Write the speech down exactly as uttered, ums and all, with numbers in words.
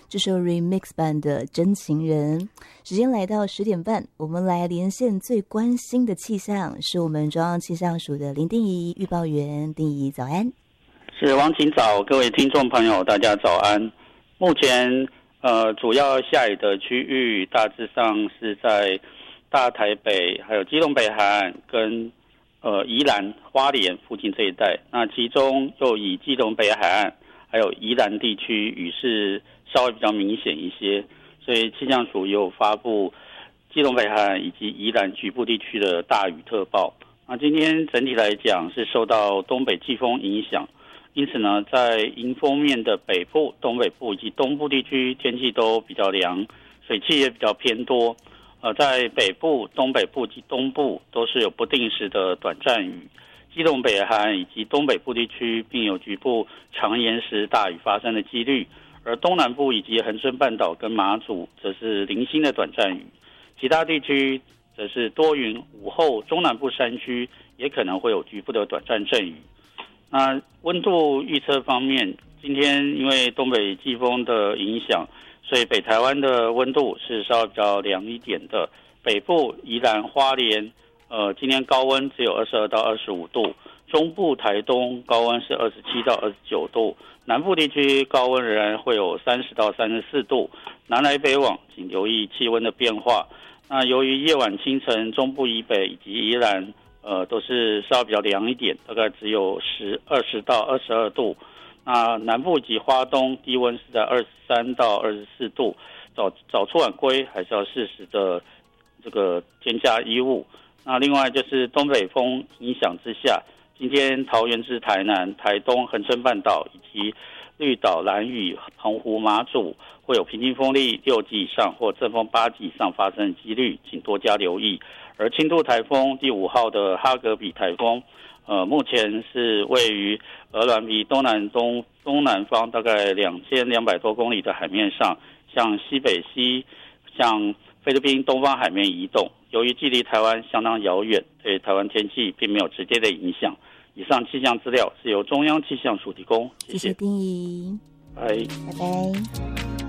这首 remix 版的《真情人》。时间来到十点半，我们来连线最关心的气象，是我们中央气象署的林定仪预报员。定仪早安。 是王晴早，各位听众朋友大家早安。目前呃主要下雨的区域大致上是在大台北还有基隆北海岸跟呃宜兰花莲附近这一带，那其中又以基隆北海岸还有宜兰地区雨势稍微比较明显一些，所以气象署有发布基隆北海岸以及宜兰局部地区的大雨特报。那今天整体来讲是受到东北季风影响，因此呢，在迎风面的北部、东北部以及东部地区天气都比较凉，水汽也比较偏多。呃，在北部、东北部及东部都是有不定时的短暂雨，基隆北海岸以及东北部地区并有局部长延时大雨发生的几率，而东南部以及恒春半岛跟马祖则是零星的短暂雨，其他地区则是多云，午后中南部山区也可能会有局部的短暂阵雨。那温度预测方面，今天因为东北季风的影响，所以北台湾的温度是稍微比较凉一点的。北部宜兰花莲呃，今天高温只有二十二到二十五度，中部台东高温是二十七到二十九度，南部地区高温仍然会有三十到三十四度。南来北往请留意气温的变化。那由于夜晚清晨中部以北以及宜兰呃都是稍微比较凉一点，大概只有十二十到二十二度。那南部及花东低温是在二十三到二十四度，早早出晚归还是要适时的这个添加衣物。那另外就是东北风影响之下，今天桃园至台南、台东、恒春半岛以及绿岛、兰屿、澎湖、马祖会有平均风力六级以上或阵风八级以上发生的几率，请多加留意。而轻度台风第五号的哈格比台风，呃，目前是位于鹅銮鼻东南东东南方大概两千两百多公里的海面上，向西北西向菲律宾东方海面移动。由于距离台湾相当遥远，对台湾天气并没有直接的影响。以上气象资料是由中央气象署提供，谢谢。 谢谢定仪， 拜拜拜。